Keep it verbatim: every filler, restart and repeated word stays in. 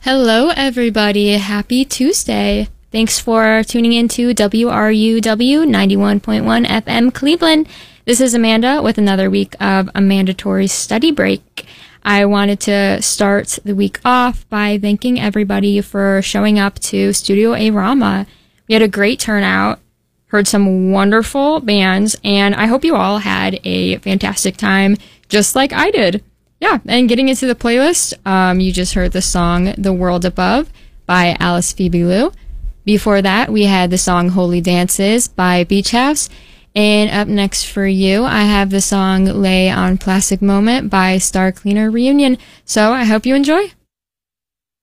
Hello, everybody. Happy Tuesday. Thanks for tuning in to W R U W ninety-one point one F M Cleveland. This is Amanda with another week of a mandatory study break. I wanted to start the week off by thanking everybody for showing up to Studio A Rama. We had a great turnout, heard some wonderful bands, and I hope you all had a fantastic time, just like I did. Yeah, and getting into the playlist, um, you just heard the song The World Above by Alice Phoebe Lou. Before that, we had the song Holy Dances by Beach House. And up next for you, I have the song Lay on Plastic Moment by Star Cleaner Reunion. So I hope you enjoy.